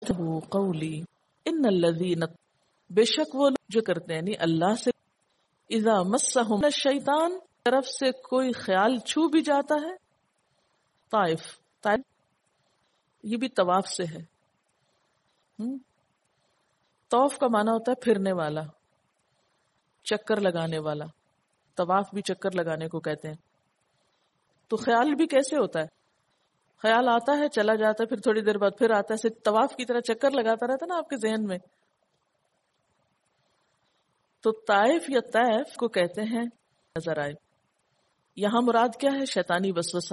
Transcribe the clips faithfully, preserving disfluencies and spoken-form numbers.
قولی ان الذین، بے شک وہ لوگ جو کرتے ہیں یعنی اللہ سے اذا مسہم الشیطان، طرف سے کوئی خیال چھو بھی جاتا ہے. طائف، طائف یہ بھی طواف سے ہے. طوف کا معنی ہوتا ہے پھرنے والا، چکر لگانے والا. طواف بھی چکر لگانے کو کہتے ہیں. تو خیال بھی کیسے ہوتا ہے؟ خیال آتا ہے چلا جاتا ہے، پھر تھوڑی دیر بعد پھر آتا ہے، صرف طواف کی طرح چکر لگاتا رہتا نا آپ کے ذہن میں. تو طائف یا طیف کو کہتے ہیں نظر آئے. یہاں مراد کیا ہے؟ شیطانی وسوسہ.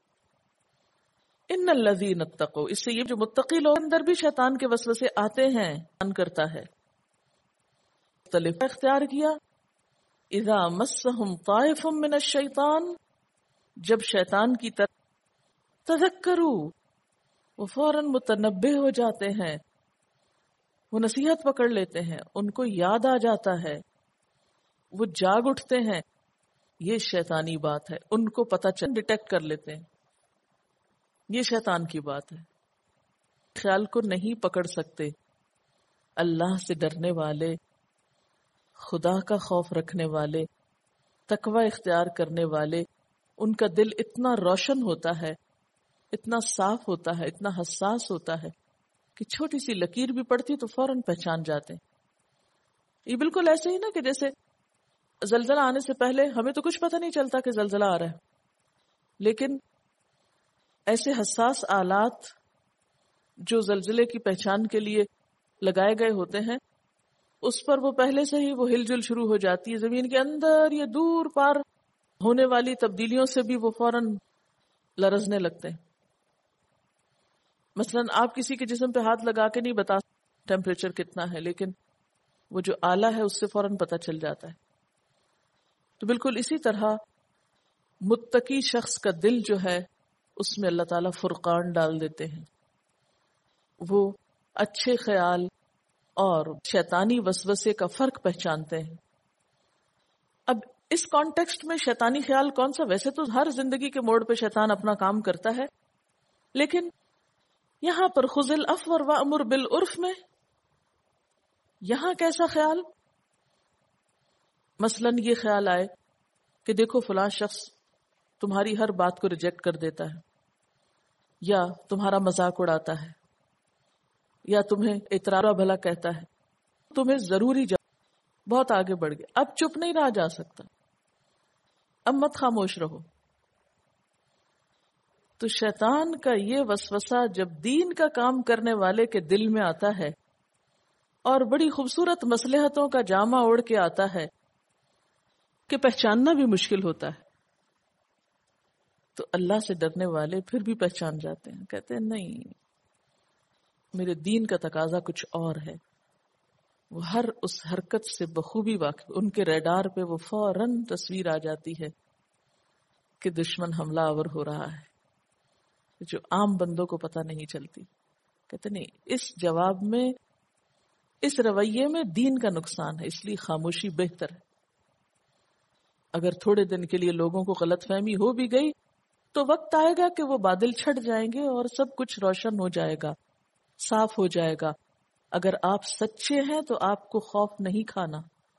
ان الذین اتقوا، اس سے یہ جو متقی لوگ اندر بھی شیطان کے وسوسے آتے ہیں، ان کرتا ہے. مختلف اختیار کیا. اذا مسہم طائف من الشیطان، جب شیطان کی طرف تذکروا، وہ فوراً متنبہ ہو جاتے ہیں، وہ نصیحت پکڑ لیتے ہیں، ان کو یاد آ جاتا ہے، وہ جاگ اٹھتے ہیں. یہ شیطانی بات ہے، ان کو پتہ چل ڈیٹیکٹ کر لیتے ہیں یہ شیطان کی بات ہے. خیال کو نہیں پکڑ سکتے. اللہ سے ڈرنے والے، خدا کا خوف رکھنے والے، تقوی اختیار کرنے والے، ان کا دل اتنا روشن ہوتا ہے، اتنا صاف ہوتا ہے، اتنا حساس ہوتا ہے کہ چھوٹی سی لکیر بھی پڑتی تو فوراً پہچان جاتے ہیں. یہ بالکل ایسے ہی نا کہ جیسے زلزلہ آنے سے پہلے ہمیں تو کچھ پتہ نہیں چلتا کہ زلزلہ آ رہا ہے، لیکن ایسے حساس آلات جو زلزلے کی پہچان کے لیے لگائے گئے ہوتے ہیں، اس پر وہ پہلے سے ہی وہ ہل جل شروع ہو جاتی ہے. زمین کے اندر یا دور پار ہونے والی تبدیلیوں سے بھی وہ فوراً لرزنے لگتے ہیں. مثلا آپ کسی کے جسم پہ ہاتھ لگا کے نہیں بتا ٹیمپریچر کتنا ہے، لیکن وہ جو آلہ ہے اس سے فوراً پتہ چل جاتا ہے. تو بالکل اسی طرح متقی شخص کا دل جو ہے اس میں اللہ تعالیٰ فرقان ڈال دیتے ہیں. وہ اچھے خیال اور شیطانی وسوسے کا فرق پہچانتے ہیں. اب اس کانٹیکسٹ میں شیطانی خیال کون سا؟ ویسے تو ہر زندگی کے موڑ پہ شیطان اپنا کام کرتا ہے، لیکن یہاں پر خذ العفو وامر بالعرف میں یہاں کیسا خیال؟ مثلاً یہ خیال آئے کہ دیکھو فلاں شخص تمہاری ہر بات کو ریجیکٹ کر دیتا ہے، یا تمہارا مذاق اڑاتا ہے، یا تمہیں اترارا بھلا کہتا ہے، تمہیں ضروری جا بہت آگے بڑھ گئے، اب چپ نہیں رہا جا سکتا، اب مت خاموش رہو. تو شیطان کا یہ وسوسہ جب دین کا کام کرنے والے کے دل میں آتا ہے اور بڑی خوبصورت مصلحتوں کا جامہ اوڑھ کے آتا ہے کہ پہچاننا بھی مشکل ہوتا ہے، تو اللہ سے ڈرنے والے پھر بھی پہچان جاتے ہیں، کہتے ہیں نہیں، میرے دین کا تقاضا کچھ اور ہے. وہ ہر اس حرکت سے بخوبی واقف، ان کے ریڈار پہ وہ فوراً تصویر آ جاتی ہے کہ دشمن حملہ آور ہو رہا ہے، جو عام بندوں کو پتہ نہیں چلتی. کہتے نہیں، اس جواب میں، اس رویے میں دین کا نقصان ہے، اس لیے خاموشی بہتر ہے. اگر تھوڑے دن کے لیے لوگوں کو غلط فہمی ہو بھی گئی تو وقت آئے گا کہ وہ بادل چھٹ جائیں گے اور سب کچھ روشن ہو جائے گا، صاف ہو جائے گا. اگر آپ سچے ہیں تو آپ کو خوف نہیں کھانا.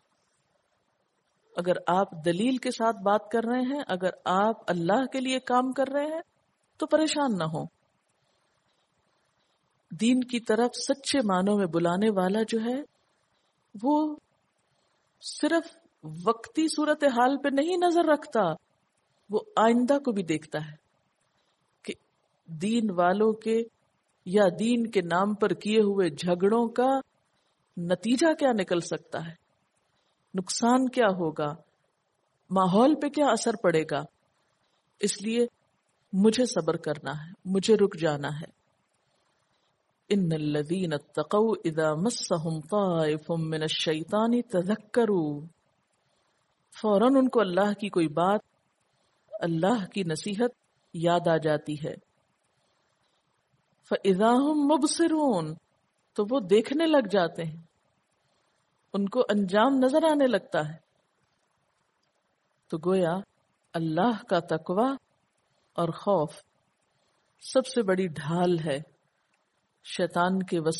اگر آپ دلیل کے ساتھ بات کر رہے ہیں، اگر آپ اللہ کے لیے کام کر رہے ہیں تو پریشان نہ ہو. دین کی طرف سچے معنوں میں بلانے والا جو ہے وہ صرف وقتی صورتحال پہ نہیں نظر رکھتا، وہ آئندہ کو بھی دیکھتا ہے کہ دین والوں کے یا دین کے نام پر کیے ہوئے جھگڑوں کا نتیجہ کیا نکل سکتا ہے، نقصان کیا ہوگا، ماحول پہ کیا اثر پڑے گا. اس لیے مجھے صبر کرنا ہے، مجھے رک جانا ہے. ان الذین اتقوا اذا مسهم طائف من الشیطان تذکروا، فوراً ان کو اللہ کی کوئی بات، اللہ کی نصیحت یاد آ جاتی ہے. فَإِذَا هُمْ مُبْصِرُونَ، تو وہ دیکھنے لگ جاتے ہیں، ان کو انجام نظر آنے لگتا ہے. تو گویا اللہ کا تقوی اور خوف سب سے بڑی ڈھال ہے شیطان کے وسوسے